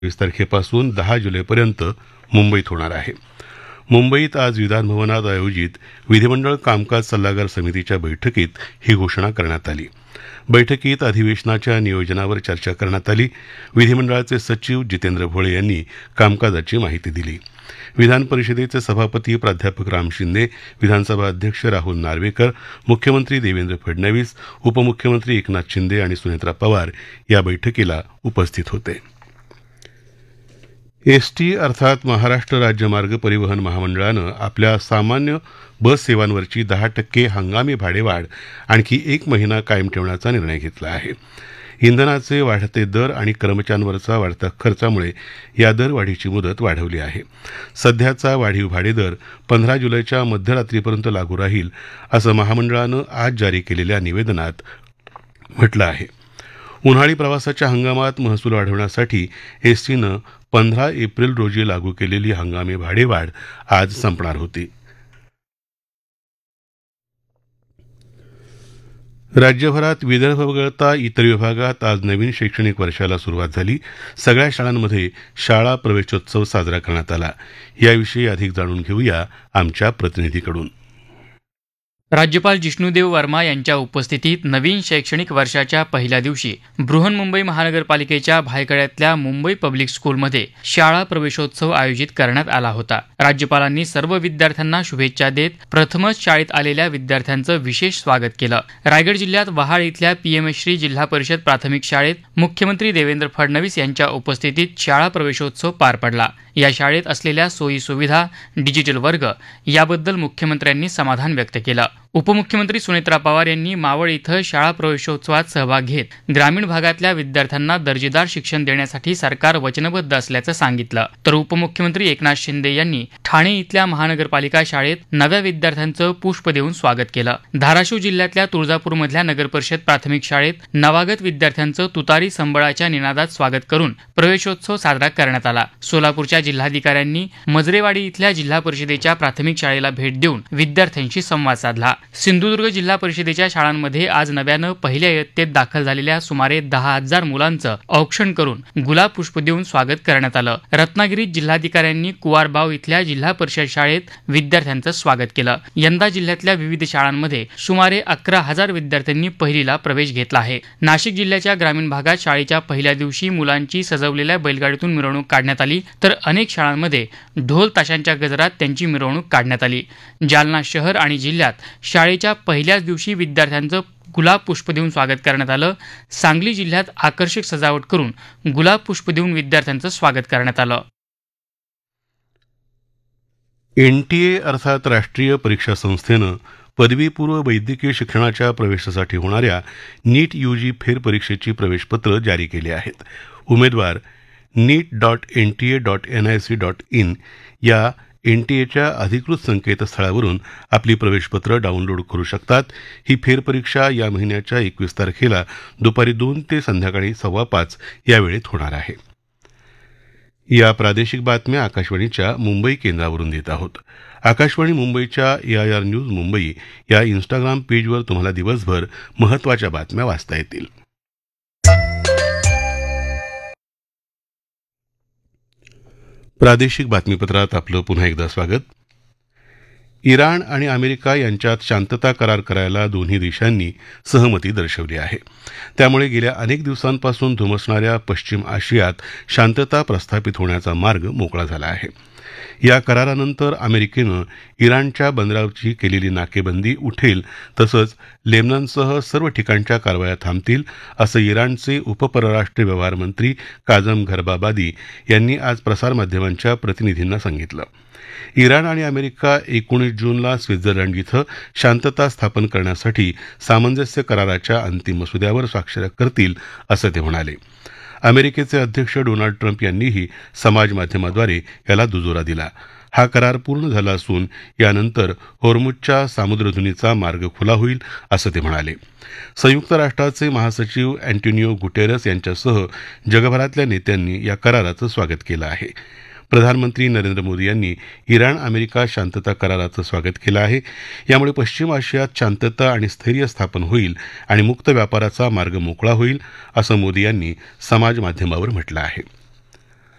20 तारखेपासून 10 जुलैपर्यंत मुंबईत होणार आहे. मुंबईत आज विधानभवनात आयोजित विधिमंडळ कामकाज सल्लागार समितीच्या बैठकीत ही घोषणा करण्यात आली. बैठकीत अधिवेशनाच्या नियोजनावर चर्चा करण्यात आली. विधिमंडळाचे सचिव जितेंद्र भोळे यांनी कामकाजाची माहिती दिली. विधान परिषदेचे सभापती प्राध्यापक राम शिंदे, विधानसभा अध्यक्ष राहुल नार्वेकर, मुख्यमंत्री देवेंद्र फडणवीस, उपमुख्यमंत्री एकनाथ शिंदे आणि सुनेत्रा पवार या बैठकीला उपस्थित होते. एसटी अर्थात महाराष्ट्र राज्य मार्ग परिवहन महामंडळानं आपल्या सामान्य बस सेवांवरची 10% हंगामी भाडेवाढ आणखी 1 महिना कायम ठेवण्याचा निर्णय घेतला आहे. इंधनाचे वाढते दर आणि कर्मचाऱ्यांवरचा वाढता खर्चामुळे या दरवाढीची मुदत वाढवली आहे. सध्याचा वाढीव भाडेदर 15 जुलैच्या मध्यरात्रीपर्यंत लागू राहील असं महामंडळानं आज जारी केलेल्या निवेदनात म्हटलं आहे. उन्हाळी प्रवासाच्या हंगामात महसूल वाढवण्यासाठी एसटीनं 15 एप्रिल रोजी लागू केलेली हंगामी भाडेवाढ आज संपणार होती. राज्यभरात विदर्भ वगळता इतर विभागात आज नवीन शैक्षणिक वर्षाला सुरुवात झाली. सगळ्या शाळांमध्ये शाळा प्रवेशोत्सव साजरा करण्यात आला. याविषयी अधिक जाणून घेऊया आमच्या प्रतिनिधीकडून. राज्यपाल जिष्णुदेव वर्मा यांच्या उपस्थितीत नवीन शैक्षणिक वर्षाच्या पहिल्या दिवशी बृहन्मुंबई महानगरपालिकेच्या भायखळ्यातल्या मुंबई पब्लिक स्कूलमध्ये शाळा प्रवेशोत्सव आयोजित करण्यात आला होता. राज्यपालांनी सर्व विद्यार्थ्यांना शुभेच्छा देत प्रथमच शाळेत आलेल्या विद्यार्थ्यांचं विशेष स्वागत केलं. रायगड जिल्ह्यात वहाड इथल्या पीएमश्री जिल्हा परिषद प्राथमिक शाळेत मुख्यमंत्री देवेंद्र फडणवीस यांच्या उपस्थितीत शाळा प्रवेशोत्सव पार पडला. या शाळेत असलेल्या सोयी सुविधा, डिजिटल वर्ग याबद्दल मुख्यमंत्र्यांनी समाधान व्यक्त केलं. उपमुख्यमंत्री सुनेत्रा पवार यांनी मावळ इथं शाळा प्रवेशोत्सवात सहभाग घेत ग्रामीण भागातल्या विद्यार्थ्यांना दर्जेदार शिक्षण देण्यासाठी सरकार वचनबद्ध असल्याचं सांगितलं. तर उपमुख्यमंत्री एकनाथ शिंदे यांनी ठाणे इथल्या महानगरपालिका शाळेत नव्या विद्यार्थ्यांचं पुष्प देऊन स्वागत केलं. धाराशिव जिल्ह्यातल्या तुळजापूरमधल्या नगरपरिषद प्राथमिक शाळेत नवागत विद्यार्थ्यांचं तुतारी संबळाच्या निनादात स्वागत करून प्रवेशोत्सव साजरा करण्यात आला. सोलापूरच्या जिल्हाधिकाऱ्यांनी मजरेवाडी इथल्या जिल्हा परिषदेच्या प्राथमिक शाळेला भेट देऊन विद्यार्थ्यांशी संवाद साधला. सिंधुदुर्ग जिल्हा परिषदेच्या शाळांमध्ये आज नव्यानं पहिल्या इयत्तेत दाखल झालेल्या सुमारे 10,000 मुलांचं औक्षण करून गुलाब पुष्प देऊन स्वागत करण्यात आलं. रत्नागिरीत जिल्हाधिकाऱ्यांनी कुवारबाव इथल्या जिल्हा परिषद शाळेत विद्यार्थ्यांचं स्वागत केलं. यंदा जिल्ह्यातल्या विविध शाळांमध्ये सुमारे 11,000 विद्यार्थ्यांनी पहिलीला प्रवेश घेतला आहे. नाशिक जिल्ह्याच्या ग्रामीण भागात शाळेच्या पहिल्या दिवशी मुलांची सजवलेल्या बैलगाडीतून मिरवणूक काढण्यात आली, तर अनेक शाळांमध्ये ढोल ताशांच्या गजरात त्यांची मिरवणूक काढण्यात आली. जालना शहर आणि जिल्ह्यात शाळेच्या पहिल्याच दिवशी विद्यार्थ्यांचं गुलाब पुष्प देऊन स्वागत करण्यात आलं. सांगली जिल्ह्यात आकर्षक सजावट करून गुलाब पुष्प देऊन विद्यार्थ्यांचं स्वागत करण्यात आलं. एनटीए अर्थात राष्ट्रीय परीक्षा संस्थेनं पदवीपूर्व वैद्यकीय शिक्षणाच्या प्रवेशासाठी होणाऱ्या नीट यूजी फेरपरीक्षेची प्रवेशपत्र जारी केली आहेत. उमेदवार NEET.NTA.NIC.in या एनटीएच्या अधिकृत संकेतस्थळावरून आपली प्रवेशपत्र डाउनलोड करू शकतात. ही फेरपरीक्षा या महिन्याच्या 21 तारखेला दुपारी 2 ते संध्याकाळी 5:15 या वेळेत होणार आहे. या प्रादेशिक बातम्या आकाशवाणीच्या मुंबई केंद्रावरून देत आहोत. आकाशवाणी मुंबईच्या AIR न्यूज मुंबई या इंस्टाग्राम पेजवर तुम्हाला दिवसभर महत्त्वाच्या बातम्या वाचता येतील. प्रादेशिक बातमीपत्रात आपलं पुन्हा एकदा स्वागत. इराण आणि अमेरिका यांच्यात शांतता करार करायला दोन्ही देशांनी सहमती दर्शवली आहे. त्यामुळे गेल्या अनेक दिवसांपासून धुमसणाऱ्या पश्चिम आशियात शांतता प्रस्थापित होण्याचा मार्ग मोकळा झाला आहे. या करारानंतर अमेरिकेनं इराणच्या बंदरावरची केलेली नाकेबंदी उठेल, तसंच लेबननसह सर्व ठिकाणच्या कारवाया थांबतील, असं इराणचे उपपरराष्ट्र व्यवहार मंत्री काझम घरबाबादी यांनी आज प्रसारमाध्यमांच्या प्रतिनिधींना सांगितलं. इराण आणि अमेरिका 19 जूनला स्वित्झर्लंड इथं शांतता स्थापन करण्यासाठी सामंजस्य कराराच्या अंतिम मसुद्यावर स्वाक्षऱ्या करतील, असं ते म्हणाले. अमेरिकेचे अध्यक्ष डोनाल्ड ट्रम्प यांनीही समाजमाध्यमाद्वारे याला दुजोरा दिला. हा करार पूर्ण झाला असून यानंतर होर्मुझच्या सामुद्रधुनीचा मार्ग खुला होईल, असं ते म्हणाले. संयुक्त राष्ट्राचे महासचिव अँटोनियो गुटेरस यांच्यासह जगभरातल्या नेत्यांनी या कराराचं स्वागत केलं आहे. प्रधानमंत्री नरेंद्र मोदी यांनी इराण अमेरिका शांतता कराराचं स्वागत केलं आहे. यामुळे पश्चिम आशियात शांतता आणि स्थैर्य स्थापन होईल आणि मुक्त व्यापाराचा मार्ग मोकळा होईल, असं मोदी यांनी समाज माध्यमावर म्हटलं आहे.